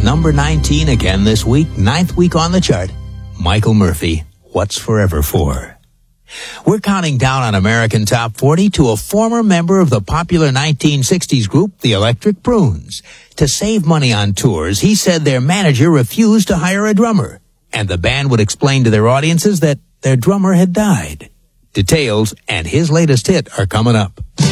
number 19 again this week, 9th week on the chart. Michael Murphy, What's Forever For? We're counting down on American Top 40 to a former member of the popular 1960s group, the Electric Prunes. To save money on tours, he said their manager refused to hire a drummer, and the band would explain to their audiences that their drummer had died. Details and his latest hit are coming up.